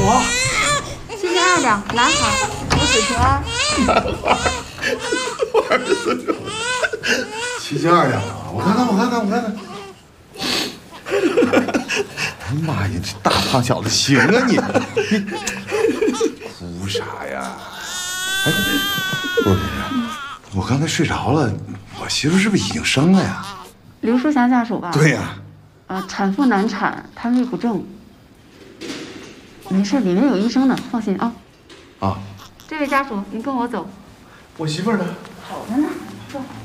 我 72两，男孩，母子平安。 男孩，我儿子72两啊！我看看。哎妈呀，这大胖小子行啊你哭啥呀？哎，不是，我刚才睡着了，我媳妇是不是已经生了呀？ 刘淑霞家属吧？ 对呀。 产妇难产，胎位不正。没事，里面有医生呢，放心啊。 啊。 这位家属，您跟我走。 我媳妇呢？ 好着呢，走。